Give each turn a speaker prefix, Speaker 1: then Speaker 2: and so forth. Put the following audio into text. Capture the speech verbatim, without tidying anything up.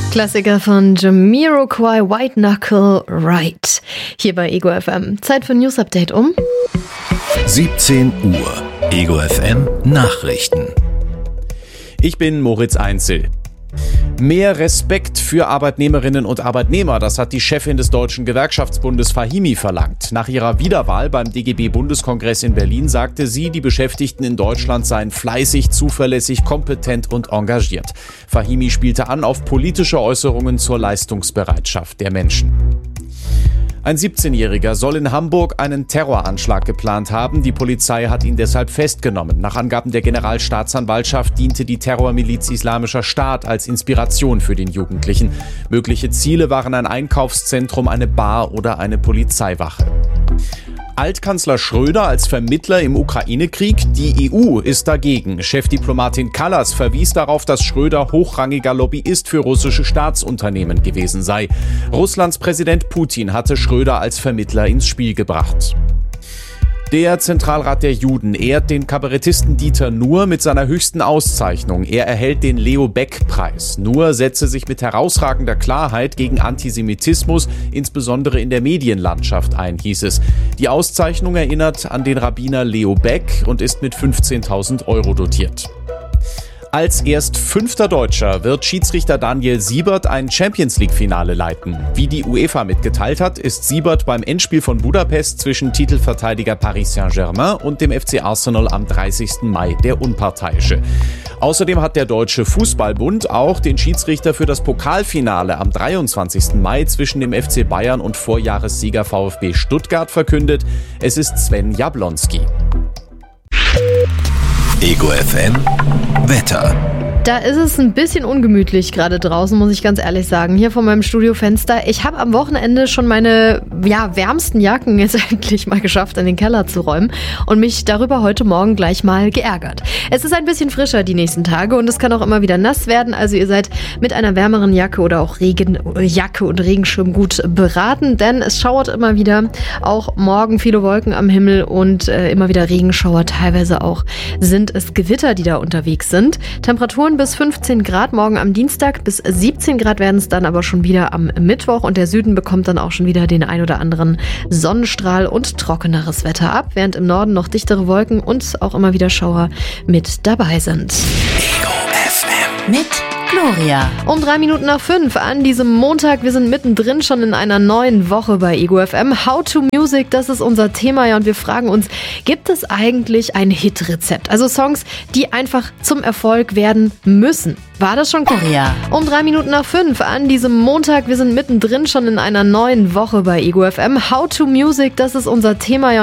Speaker 1: Klassiker von Jamiroquai, White Knuckle Ride. Hier bei Ego F M. Zeit für News Update um
Speaker 2: siebzehn Uhr. Ego F M Nachrichten.
Speaker 3: Ich bin Moritz Einzel. Mehr Respekt für Arbeitnehmerinnen und Arbeitnehmer, das hat die Chefin des Deutschen Gewerkschaftsbundes Fahimi verlangt. Nach ihrer Wiederwahl beim D G B-Bundeskongress in Berlin sagte sie, die Beschäftigten in Deutschland seien fleißig, zuverlässig, kompetent und engagiert. Fahimi spielte an auf politische Äußerungen zur Leistungsbereitschaft der Menschen. Ein siebzehnjähriger soll in Hamburg einen Terroranschlag geplant haben. Die Polizei hat ihn deshalb festgenommen. Nach Angaben der Generalstaatsanwaltschaft diente die Terrormiliz Islamischer Staat als Inspiration für den Jugendlichen. Mögliche Ziele waren ein Einkaufszentrum, eine Bar oder eine Polizeiwache. Altkanzler Schröder als Vermittler im Ukraine-Krieg? Die E U ist dagegen. Chefdiplomatin Kallas verwies darauf, dass Schröder hochrangiger Lobbyist für russische Staatsunternehmen gewesen sei. Russlands Präsident Putin hatte Schröder als Vermittler ins Spiel gebracht. Der Zentralrat der Juden ehrt den Kabarettisten Dieter Nuhr mit seiner höchsten Auszeichnung. Er erhält den Leo-Beck-Preis. Nuhr setze sich mit herausragender Klarheit gegen Antisemitismus, insbesondere in der Medienlandschaft, ein, hieß es. Die Auszeichnung erinnert an den Rabbiner Leo Beck und ist mit fünfzehntausend Euro dotiert. Als erst fünfter Deutscher wird Schiedsrichter Daniel Siebert ein Champions-League-Finale leiten. Wie die UEFA mitgeteilt hat, ist Siebert beim Endspiel von Budapest zwischen Titelverteidiger Paris Saint-Germain und dem F C Arsenal am dreißigsten Mai der Unparteiische. Außerdem hat der Deutsche Fußballbund auch den Schiedsrichter für das Pokalfinale am dreiundzwanzigsten Mai zwischen dem F C Bayern und Vorjahressieger VfB Stuttgart verkündet. Es ist Sven Jablonski.
Speaker 2: Ego F M Wetter.
Speaker 1: Da ist es ein bisschen ungemütlich gerade draußen, muss ich ganz ehrlich sagen. Hier vor meinem Studiofenster. Ich habe am Wochenende schon meine ja, wärmsten Jacken jetzt endlich mal geschafft, in den Keller zu räumen und mich darüber heute Morgen gleich mal geärgert. Es ist ein bisschen frischer die nächsten Tage und es kann auch immer wieder nass werden. Also ihr seid mit einer wärmeren Jacke oder auch Regenjacke und Regenschirm gut beraten, denn es schauert immer wieder. Auch morgen viele Wolken am Himmel und äh, immer wieder Regenschauer. Teilweise auch sind es Gewitter, die da unterwegs sind. Temperaturen bis fünfzehn Grad morgen am Dienstag, bis siebzehn Grad werden es dann aber schon wieder am Mittwoch und der Süden bekommt dann auch schon wieder den ein oder anderen Sonnenstrahl und trockeneres Wetter ab, während im Norden noch dichtere Wolken und auch immer wieder Schauer mit dabei sind.
Speaker 2: Ego F M
Speaker 4: mit Gloria.
Speaker 1: Um drei Minuten nach fünf an diesem Montag. Wir sind mittendrin schon in einer neuen Woche bei Ego F M. How to Music, das ist unser Thema. Ja, und wir fragen uns, gibt es eigentlich ein Hitrezept? Also Songs, die einfach zum Erfolg werden müssen. War das schon
Speaker 4: Gloria?
Speaker 1: Um drei Minuten nach fünf an diesem Montag. Wir sind mittendrin schon in einer neuen Woche bei Ego F M. How to Music, das ist unser Thema. Ja,